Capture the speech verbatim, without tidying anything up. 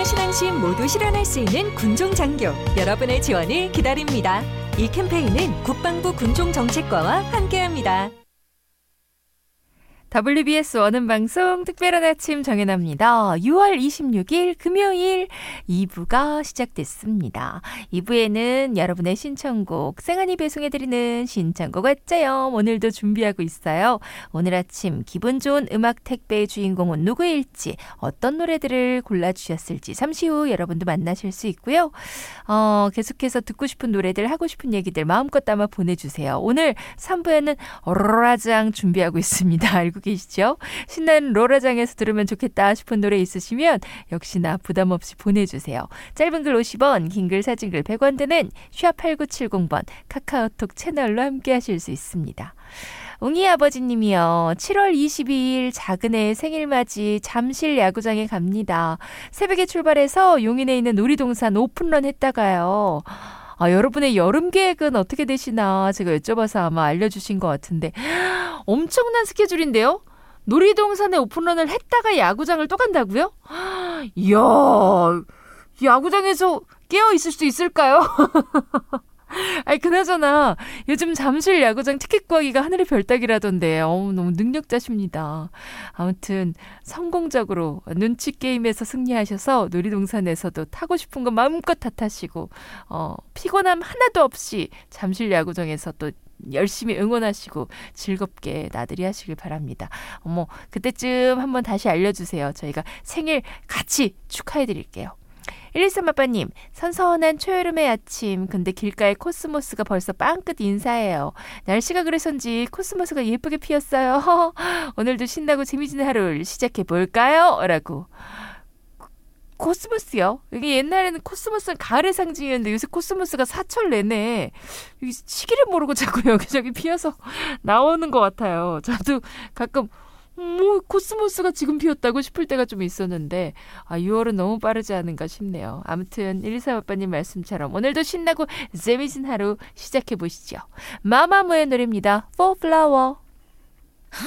신앙심 모두 실현할 수 있는 군종장교, 여러분의 지원을 기다립니다. 이 캠페인은 국방부 군종정책과와 함께합니다. 더블유비에스 원음방송 특별한 아침 정연아입니다. 유월 이십육일 금요일 이 부가 시작됐습니다. 이 부에는 여러분의 신청곡 생안이 배송해드리는 신청곡 어째요? 오늘도 준비하고 있어요. 오늘 아침 기분 좋은 음악 택배의 주인공은 누구일지, 어떤 노래들을 골라주셨을지 잠시 후 여러분도 만나실 수 있고요. 어, 계속해서 듣고 싶은 노래들, 하고 싶은 얘기들 마음껏 담아 보내주세요. 오늘 삼 부에는 로라장 준비하고 있습니다. 알고 계시죠? 신나는 로라장에서 들으면 좋겠다 싶은 노래 있으시면 역시나 부담 없이 보내주세요. 짧은 글 오십 원, 긴 글 사진 글 백 원 드는 샵 팔구칠공 번 카카오톡 채널로 함께 하실 수 있습니다. 웅이 아버지님이요. 칠월 이십이일 작은애 생일맞이 잠실 야구장에 갑니다. 새벽에 출발해서 용인에 있는 놀이동산 오픈런 했다가요. 아, 여러분의 여름 계획은 어떻게 되시나 제가 여쭤봐서 아마 알려주신 것 같은데 엄청난 스케줄인데요. 놀이동산에 오픈런을 했다가 야구장을 또 간다고요? 이야, 야구장에서 깨어있을 수 있을까요? 아니, 그나저나 요즘 잠실 야구장 티켓 구하기가 하늘의 별따기라던데 어우, 너무 능력자십니다. 아무튼 성공적으로 눈치 게임에서 승리하셔서 놀이동산에서도 타고 싶은 거 마음껏 다 타시고 어, 피곤함 하나도 없이 잠실 야구장에서 또 열심히 응원하시고 즐겁게 나들이 하시길 바랍니다. 어머, 그때쯤 한번 다시 알려주세요. 저희가 생일 같이 축하해드릴게요. 일일삼 아빠님, 선선한 초여름의 아침, 근데 길가에 코스모스가 벌써 빵끝 인사해요. 날씨가 그래서인지 코스모스가 예쁘게 피었어요. 오늘도 신나고 재미지는 하루를 시작해볼까요? 라고. 코스모스요? 이게 옛날에는 코스모스는 가을의 상징이었는데 요새 코스모스가 사철 내내 여기 시기를 모르고 자꾸 여기저기 피어서 나오는 것 같아요. 저도 가끔 뭐 코스모스가 지금 피었다고 싶을 때가 좀 있었는데 아, 유월은 너무 빠르지 않은가 싶네요. 아무튼 일일삼 아빠님 말씀처럼 오늘도 신나고 재미진 하루 시작해보시죠. 마마무의 노래입니다. For Flower.